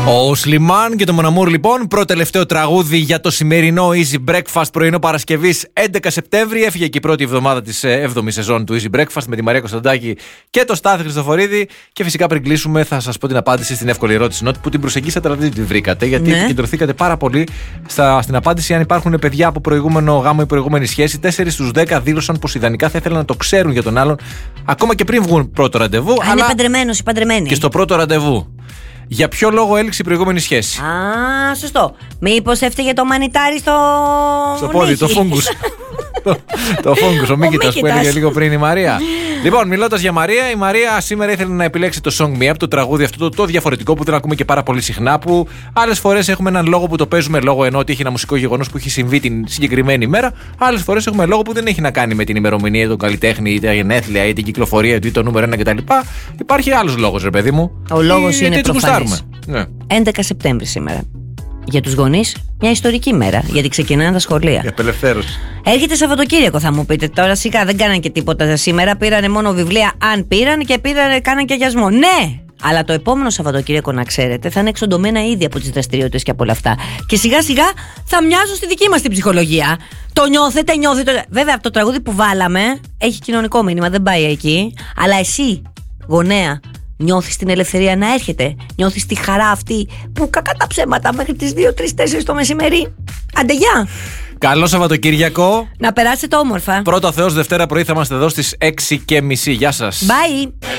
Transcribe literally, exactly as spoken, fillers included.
Ο Σλιμάν και το Μοναμούρ, λοιπόν, προτελευταίο τραγούδι για το σημερινό Easy Breakfast πρωινό Παρασκευής έντεκα Σεπτέμβρη. Έφυγε και η πρώτη εβδομάδα της έβδομης σεζόν του Easy Breakfast με τη Μαρία Κωνσταντάκη και το Στάθη Χριστοφορίδη. Και φυσικά πριν κλείσουμε, θα σας πω την απάντηση στην εύκολη ερώτηση Νότι που την προσεγγίσατε, αλλά δεν την βρήκατε. Γιατί ναι. επικεντρωθήκατε πάρα πολύ στα, στην απάντηση αν υπάρχουν παιδιά από προηγούμενο γάμο ή προηγούμενη σχέση. τέσσερις στους δέκα δήλωσαν πως ιδανικά θα ήθελαν να το ξέρουν για τον άλλον, ακόμα και πριν βγουν πρώτο ραντεβού. Αν είναι παντρεμένος ή παντρεμένη. Και στο πρώτο ραντεβού. Για ποιο λόγο έληξε η προηγούμενη σχέση? Α, σωστό. Μήπως έφταιγε το μανιτάρι στο. Στο πόδι, το φούγκους. το, το φούγκους, ο Μίκητας που έλεγε λίγο πριν η Μαρία. Λοιπόν, μιλώντας για Μαρία, η Μαρία σήμερα ήθελε να επιλέξει το Song Me Up, το τραγούδι αυτό το, το διαφορετικό που δεν ακούμε και πάρα πολύ συχνά. Που άλλες φορές έχουμε έναν λόγο που το παίζουμε λόγω ενώ ότι έχει ένα μουσικό γεγονός που έχει συμβεί την συγκεκριμένη ημέρα. Άλλες φορές έχουμε λόγο που δεν έχει να κάνει με την ημερομηνία, τον καλλιτέχνη, ή τα γενέθλια ή την κυκλοφορία ή το νούμερο ένα κτλ. Υπάρχει άλλος λόγος, ρε παιδί μου. Ο λόγος είναι προφανής. Ναι. έντεκα Σεπτέμβρη σήμερα. Για τους γονείς, μια ιστορική μέρα, γιατί ξεκινάνε τα σχολεία. Για απελευθέρωση. Έρχεται Σαββατοκύριακο, θα μου πείτε. Τώρα σιγά δεν κάναν και τίποτα σήμερα. Πήρανε μόνο βιβλία, αν πήραν, και πήρανε, κάναν και αγιασμό. Ναι! Αλλά το επόμενο Σαββατοκύριακο, να ξέρετε, θα είναι εξοντωμένα ήδη από τις δραστηριότητες και από όλα αυτά. Και σιγά σιγά θα μοιάζουν στη δική μας την ψυχολογία. Το νιώθετε, νιώθετε. Βέβαια, το τραγούδι που βάλαμε έχει κοινωνικό μήνυμα, δεν πάει εκεί. Αλλά εσύ, γονέα, νιώθεις την ελευθερία να έρχεται? Νιώθεις τη χαρά αυτή που κακά τα ψέματα μέχρι τις δύο, τρεις, τέσσερις το μεσημέρι? Άντε γεια! Καλό Σαββατοκύριακο! Να περάσετε όμορφα. Πρώτα Θεός, Δευτέρα πρωί θα είμαστε εδώ στις έξι και μισή. Γεια σας! Bye!